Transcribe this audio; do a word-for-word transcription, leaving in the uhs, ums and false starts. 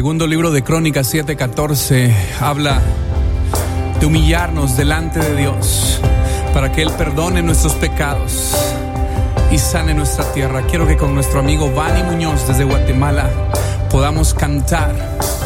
Segundo libro de Crónicas siete catorce habla de humillarnos delante de Dios para que Él perdone nuestros pecados y sane nuestra tierra. Quiero que con nuestro amigo Vani Muñoz desde Guatemala podamos cantar